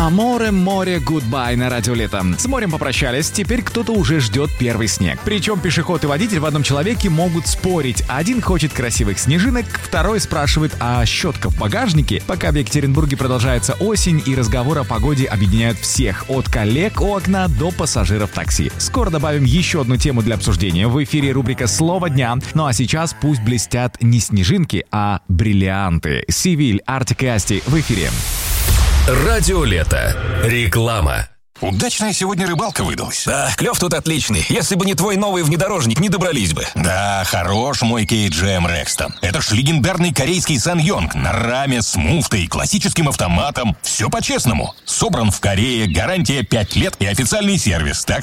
Аморе, море, гудбай на радио Лето. С морем попрощались, теперь кто-то уже ждет первый снег. Причем пешеход и водитель в одном человеке могут спорить. Один хочет красивых снежинок, второй спрашивает, а щетка в багажнике? Пока в Екатеринбурге продолжается осень, и разговоры о погоде объединяют всех, от коллег у окна до пассажиров такси. Скоро добавим еще одну тему для обсуждения. В эфире рубрика «Слово дня». Ну а сейчас пусть блестят не снежинки, а бриллианты. Сивиль, Артик и Асти в эфире. Радио Лето. Реклама. Удачная сегодня рыбалка выдалась. Да, клев тут отличный. Если бы не твой новый внедорожник, не добрались бы. Да, хорош мой KGM Rexton. Это ж легендарный корейский Саньонг на раме с муфтой, классическим автоматом. Все по-честному. Собран в Корее, гарантия 5 лет и официальный сервис. Так